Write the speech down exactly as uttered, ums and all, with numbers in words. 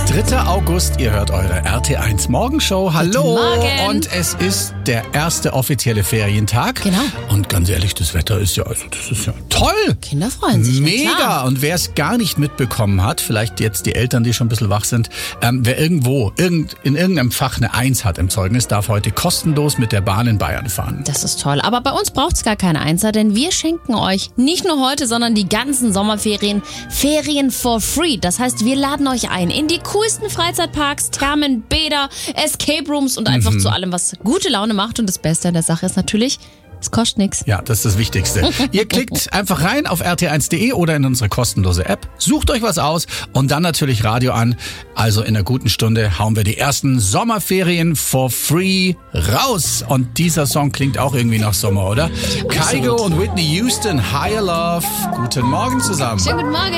dritter August, ihr hört eure R T eins Morgenshow. Hallo! Guten Morgen. Und es ist der erste offizielle Ferientag. Genau. Und ganz ehrlich, das Wetter ist ja, also das ist ja toll. Kinder freuen sich. Mega! Na klar. Und wer es gar nicht mitbekommen hat, vielleicht jetzt die Eltern, die schon ein bisschen wach sind, ähm, wer irgendwo irgend, in irgendeinem Fach eine Eins hat im Zeugnis, darf heute kostenlos mit der Bahn in Bayern fahren. Das ist toll. Aber bei uns braucht es gar keine Einser, denn wir schenken euch nicht nur heute, sondern die ganzen Sommerferien Ferien for free. Das heißt, wir laden euch ein in die coolsten Freizeitparks, Thermen, Bäder, Escape Rooms und einfach Mhm. zu allem, was gute Laune macht. Und das Beste an der Sache ist natürlich, es kostet nichts. Ja, das ist das Wichtigste. Ihr klickt einfach rein auf r t eins punkt de oder in unsere kostenlose App, sucht euch was aus und dann natürlich Radio an. Also in einer guten Stunde hauen wir die ersten Sommerferien for free raus. Und dieser Song klingt auch irgendwie nach Sommer, oder? Kygo und Whitney Houston, Higher Love. Guten Morgen zusammen. Schönen guten Morgen.